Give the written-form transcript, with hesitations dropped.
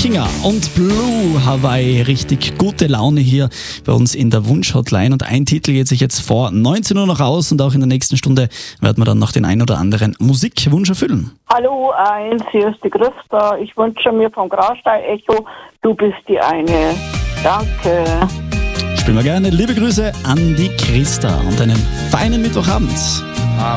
Wikinger und Blue Hawaii. Richtig gute Laune hier bei uns in der Wunsch-Hotline. Und ein Titel geht sich jetzt vor 19 Uhr noch aus und auch in der nächsten Stunde werden wir dann noch den ein oder anderen Musikwunsch erfüllen. Hallo, hier ist die Christa. Ich wünsche mir vom Graustein-Echo, du bist die eine. Danke. Spielen wir gerne. Liebe Grüße an die Christa und einen feinen Mittwochabend.